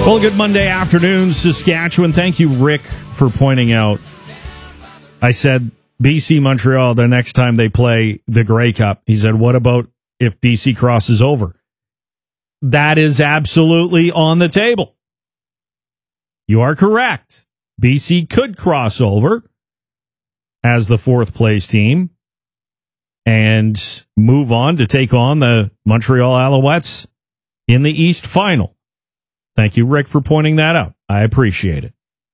Well, good Monday afternoon, Saskatchewan. Thank you, Rick, for pointing out. I said BC Montreal the next time they play the Grey Cup. He said, what about if BC crosses over? That is absolutely on the table. You are correct. BC could cross over as the fourth place team and move on to take on the Montreal Alouettes in the East Final. Thank you, Rick, for pointing that out. I appreciate it.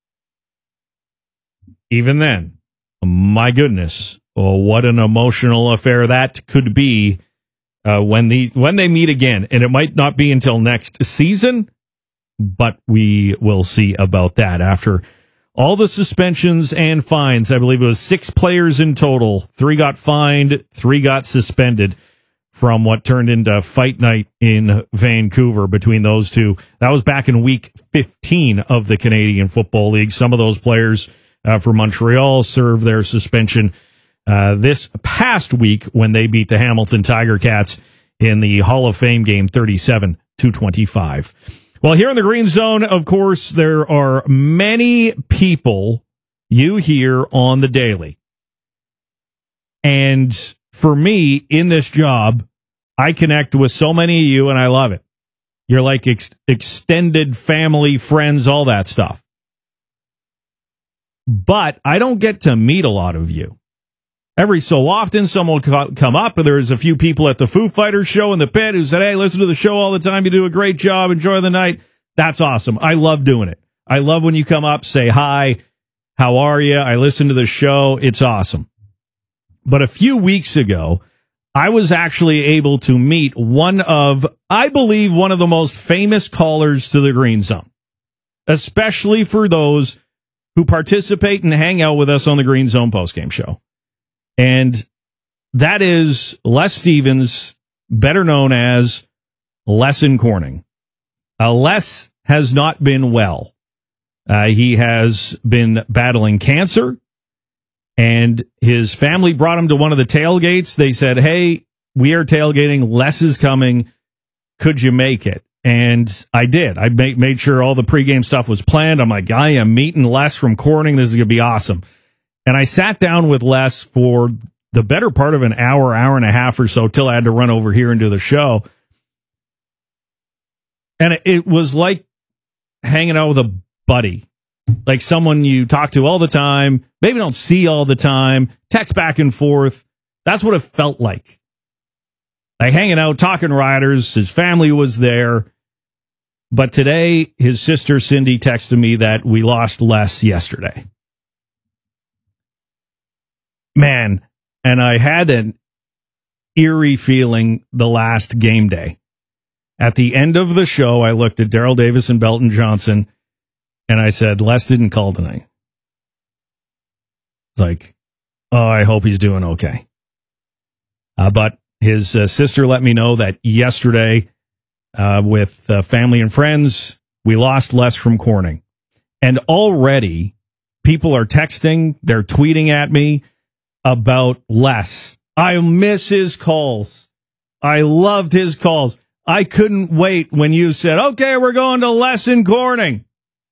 Even then, my goodness, what an emotional affair that could be when they meet again. And it might not be until next season, but we will see about that after all the suspensions and fines. I believe it was 6 players in total. 3 got fined, 3 got suspended from what turned into fight night in Vancouver between those two. That was back in week 15 of the Canadian Football League. Some of those players for Montreal served their suspension this past week when they beat the Hamilton Tiger Cats in the Hall of Fame game 37-25. Well, here in the Green Zone, of course, there are many people you hear on the daily. And for me, in this job, I connect with so many of you, and I love it. You're like extended family, friends, all that stuff. But I don't get to meet a lot of you. Every so often, someone will come up, and there's a few people at the Foo Fighters show in the pit who said, hey, listen to the show all the time. You do a great job. Enjoy the night. That's awesome. I love doing it. I love when you come up, say hi, how are you? I listen to the show. It's awesome. But a few weeks ago, I was actually able to meet I believe, one of the most famous callers to the Green Zone, especially for those who participate and hang out with us on the Green Zone postgame show. And that is Les Stevens, better known as Les in Corning. Les has not been well. He has been battling cancer. And his family brought him to one of the tailgates. They said, hey, we are tailgating. Les is coming. Could you make it? And I did. I made sure all the pregame stuff was planned. I'm like, I am meeting Les from Corning. This is going to be awesome. And I sat down with Les for the better part of an hour, hour and a half or so till I had to run over here and do the show. And it was like hanging out with a buddy. Like someone you talk to all the time, maybe don't see all the time, text back and forth. That's what it felt like. Like hanging out, talking Riders. His family was there. But today, his sister Cindy texted me that we lost Les yesterday. Man, and I had an eerie feeling the last game day. At the end of the show, I looked at Daryl Davis and Belton Johnson, and I said, Les didn't call tonight. It's like, oh, I hope he's doing okay. But his sister let me know that yesterday, with family and friends, we lost Les from Corning. And already, people are texting, they're tweeting at me about Les. I miss his calls. I loved his calls. I couldn't wait when you said, okay, we're going to Les in Corning.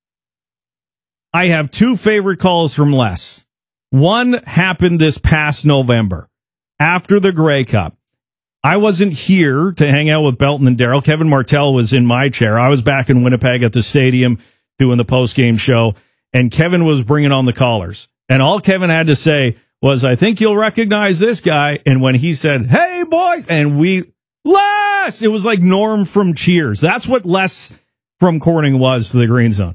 I have 2 favorite calls from Les. One happened this past November after the Grey Cup. I wasn't here to hang out with Belton and Daryl. Kevin Martell was in my chair. I was back in Winnipeg at the stadium doing the postgame show, and Kevin was bringing on the callers. And all Kevin had to say was, I think you'll recognize this guy. And when he said, hey, boys, and Les! It was like Norm from Cheers. That's what Les from Corning was to the Green Zone.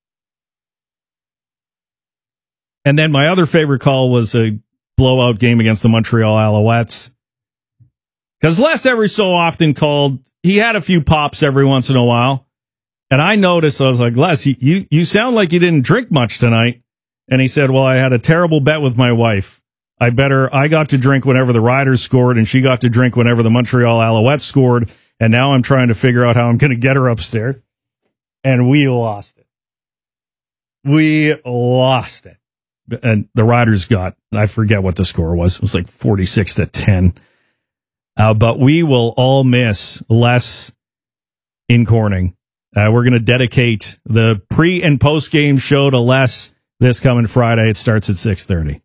And then my other favorite call was a blowout game against the Montreal Alouettes. Because Les every so often called, he had a few pops every once in a while. And I noticed, I was like, Les, you sound like you didn't drink much tonight. And he said, well, I had a terrible bet with my wife. I got to drink whenever the Riders scored, and she got to drink whenever the Montreal Alouettes scored. And now I'm trying to figure out how I'm going to get her upstairs. And we lost it. And the Riders got, I forget what the score was. It was like 46-10. But we will all miss Les in Corning. We're going to dedicate the pre- and post-game show to Les this coming Friday. It starts at 6:30.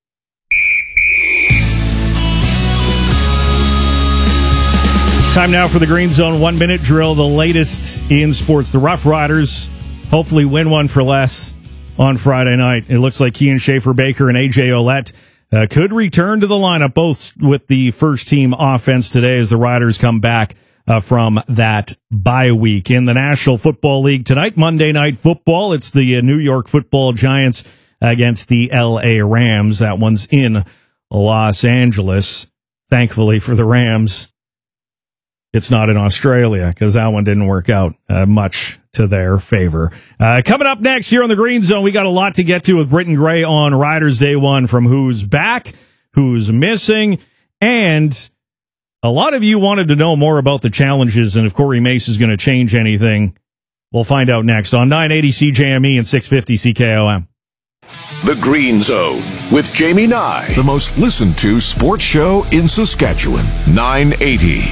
Time now for the Green Zone 1-minute drill, the latest in sports. The Rough Riders hopefully win one for less on Friday night. It looks like Kian Schaefer-Baker and A.J. Ouellette could return to the lineup, both with the first-team offense today as the Riders come back from that bye week. In the National Football League tonight, Monday Night Football, it's the New York Football Giants against the L.A. Rams. That one's in Los Angeles. Thankfully for the Rams, it's not in Australia because that one didn't work out much to their favor. Coming up next here on the Green Zone, we got a lot to get to with Britton Gray on Riders Day 1, from who's back, who's missing, and a lot of you wanted to know more about the challenges and if Corey Mace is going to change anything. We'll find out next on 980 CJME and 650 CKOM. The Green Zone with Jamie Nye, the most listened to sports show in Saskatchewan. 980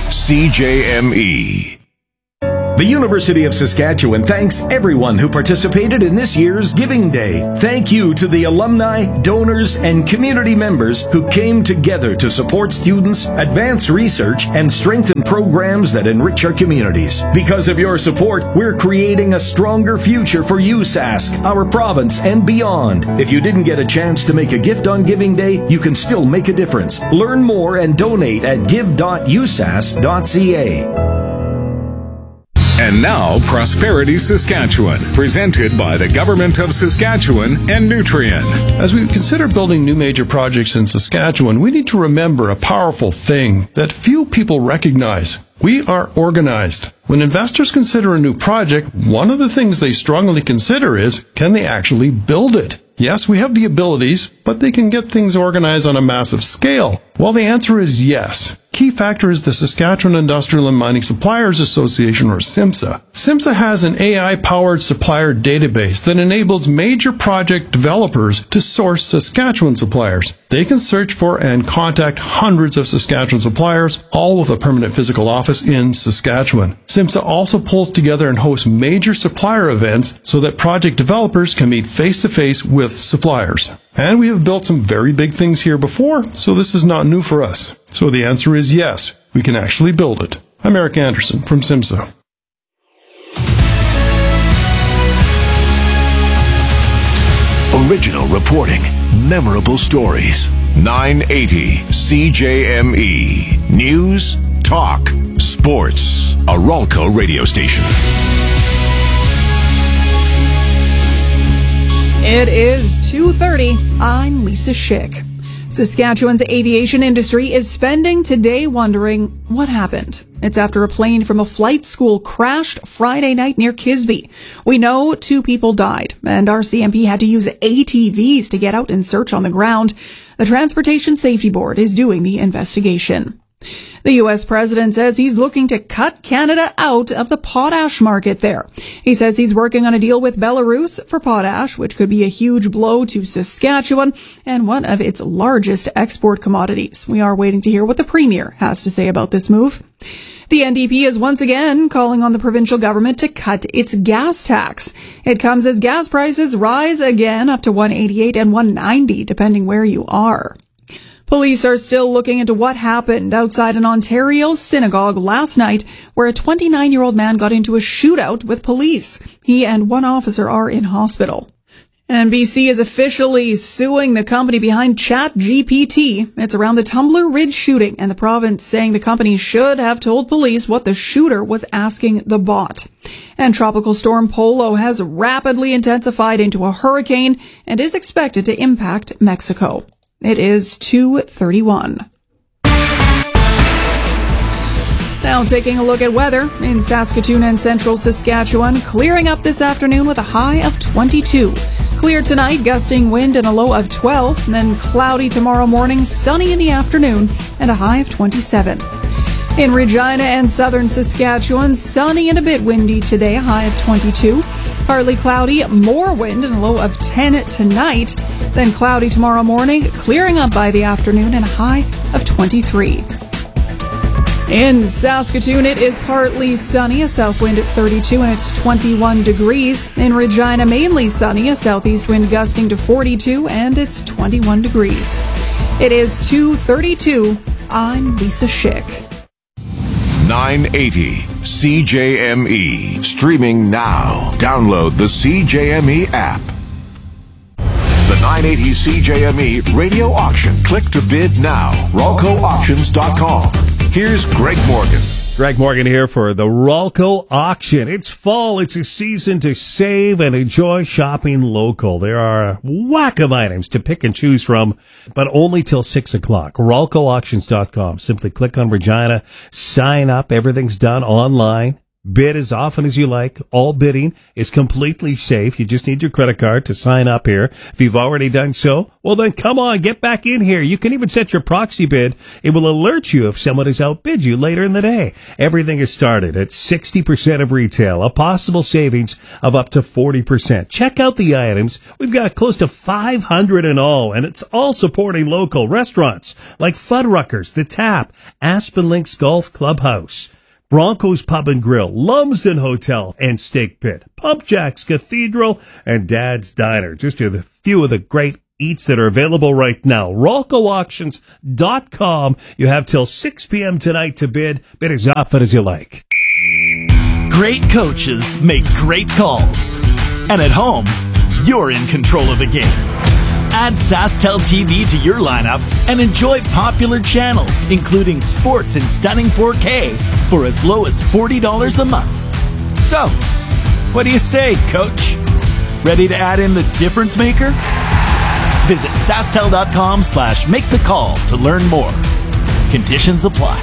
CJME. The University of Saskatchewan thanks everyone who participated in this year's Giving Day. Thank you to the alumni, donors, and community members who came together to support students, advance research, and strengthen programs that enrich our communities. Because of your support, we're creating a stronger future for USask, our province, and beyond. If you didn't get a chance to make a gift on Giving Day, you can still make a difference. Learn more and donate at give.usask.ca. And now, Prosperity Saskatchewan, presented by the Government of Saskatchewan and Nutrien. As we consider building new major projects in Saskatchewan, we need to remember a powerful thing that few people recognize. We are organized. When investors consider a new project, one of the things they strongly consider is, can they actually build it? Yes, we have the abilities, but they can get things organized on a massive scale. Well, the answer is yes. Key factor is the Saskatchewan Industrial and Mining Suppliers Association, or SIMSA. SIMSA has an AI-powered supplier database that enables major project developers to source Saskatchewan suppliers. They can search for and contact hundreds of Saskatchewan suppliers, all with a permanent physical office in Saskatchewan. SIMSA also pulls together and hosts major supplier events so that project developers can meet face-to-face with suppliers. And we have built some very big things here before, so this is not new for us. So the answer is yes, we can actually build it. I'm Eric Anderson from SIMSA. Original reporting, memorable stories. 980 CJME. News, talk, sports. A Ralco radio station. It is 2:30. I'm Lisa Schick. Saskatchewan's aviation industry is spending today wondering what happened. It's after a plane from a flight school crashed Friday night near Kisby. We know 2 people died, and RCMP had to use ATVs to get out and search on the ground. The Transportation Safety Board is doing the investigation. The U.S. president says he's looking to cut Canada out of the potash market there. He says he's working on a deal with Belarus for potash, which could be a huge blow to Saskatchewan and one of its largest export commodities. We are waiting to hear what the Premier has to say about this move. The NDP is once again calling on the provincial government to cut its gas tax. It comes as gas prices rise again up to $1.88 and $1.90, depending where you are. Police are still looking into what happened outside an Ontario synagogue last night, where a 29-year-old man got into a shootout with police. He and one officer are in hospital. NBC is officially suing the company behind ChatGPT. It's around the Tumbler Ridge shooting, and the province saying the company should have told police what the shooter was asking the bot. And Tropical Storm Polo has rapidly intensified into a hurricane and is expected to impact Mexico. It is 2:31. Now taking a look at weather in Saskatoon and central Saskatchewan, clearing up this afternoon with a high of 22. Clear tonight, gusting wind and a low of 12, then cloudy tomorrow morning, sunny in the afternoon, and a high of 27. In Regina and southern Saskatchewan, sunny and a bit windy today, a high of 22. Partly cloudy, more wind and a low of 10 tonight. Then cloudy tomorrow morning, clearing up by the afternoon and a high of 23. In Saskatoon, it is partly sunny, a south wind at 32, and it's 21 degrees. In Regina, mainly sunny, a southeast wind gusting to 42, and it's 21 degrees. It is 2:32. I'm Lisa Schick. 980 CJME. Streaming now. Download the CJME app. The 980 CJME radio auction. Click to bid now. RalcoAuctions.com. Here's Greg Morgan. Greg Morgan here for the Ralco auction. It's fall. It's a season to save and enjoy shopping local. There are a whack of items to pick and choose from, but only till 6 o'clock. RalcoAuctions.com. Simply click on Regina, sign up. Everything's done online. Bid as often as you like. All bidding is completely safe. You just need your credit card to sign up here. If you've already done so, well then come on, get back in here. You can even set your proxy bid. It will alert you if someone has outbid you later in the day. Everything is started at 60% of retail, a possible savings of up to 40%. Check out the items. We've got close to 500 in all, and it's all supporting local restaurants like Fuddruckers, The Tap, Aspen Links Golf Clubhouse, Broncos Pub and Grill, Lumsden Hotel and Steak Pit, Pump Jacks Cathedral, and Dad's Diner. Just a few of the great eats that are available right now. RalcoAuctions.com. You have till 6 p.m. tonight to bid. Bid as often as you like. Great coaches make great calls. And at home, you're in control of the game. Add SaskTel TV to your lineup and enjoy popular channels, including sports in stunning 4K for as low as $40 a month. So, what do you say, Coach? Ready to add in the difference maker? Visit SaskTel.com/make the call to learn more. Conditions apply.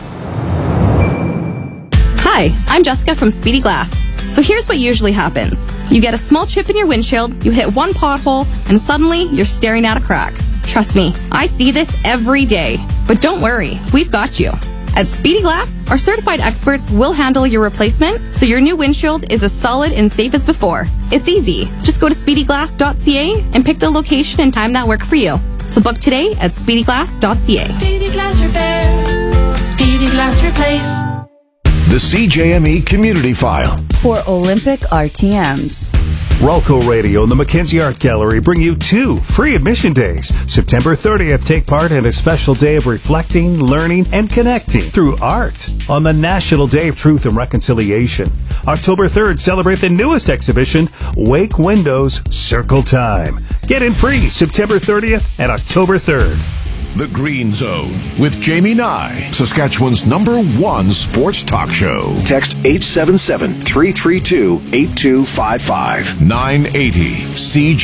Hi, I'm Jessica from Speedy Glass. So here's what usually happens. You get a small chip in your windshield, you hit one pothole, and suddenly you're staring at a crack. Trust me, I see this every day. But don't worry, we've got you. At Speedy Glass, our certified experts will handle your replacement, so your new windshield is as solid and safe as before. It's easy. Just go to speedyglass.ca and pick the location and time that work for you. So book today at speedyglass.ca. Speedy Glass Repair. Speedy Glass Replace. The CJME Community File. For Olympic RTMs. Ralco Radio and the Mackenzie Art Gallery bring you 2 free admission days. September 30th, take part in a special day of reflecting, learning, and connecting through art on the National Day of Truth and Reconciliation. October 3rd, celebrate the newest exhibition, Wake Windows, Circle Time. Get in free September 30th and October 3rd. The Green Zone with Jamie Nye, Saskatchewan's #1 sports talk show. Text 877-332-8255. 980 CJ.